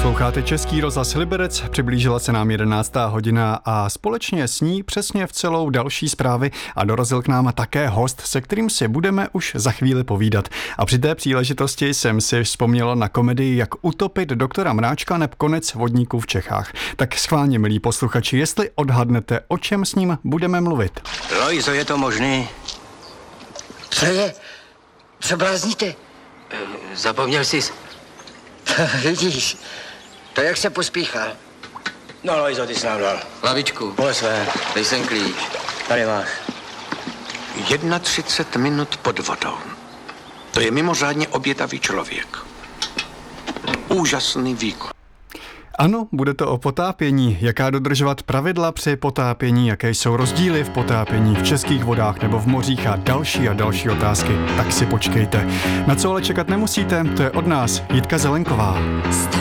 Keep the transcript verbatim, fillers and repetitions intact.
Posloucháte Český rozhlas Liberec, přiblížila se nám jedenáctá hodina a společně s ní přesně v celou další zprávy a dorazil k nám také host, se kterým si budeme už za chvíli povídat. A při té příležitosti jsem si vzpomněla na komedii Jak utopit doktora Mráčka neb Konec vodníků v Čechách. Tak schválně, milí posluchači, jestli odhadnete, o čem s ním budeme mluvit. Lojzo, je to možný? Co je? Co blázníte? Zapomněl jsi... Vidíš, to jak se pospíchá. No, Lojzo, ty jsi nám dal. Lavičku, Pole své. dej sem klíč. Tady máš. třicet jedna minut pod vodou. To je mimořádně obětavý člověk. Úžasný výkon. Ano, bude to o potápění, jaká dodržovat pravidla při potápění, jaké jsou rozdíly v potápění v českých vodách nebo v mořích a další a další otázky. Tak si počkejte. Na co ale čekat nemusíte, to je od nás Jitka Zelenková.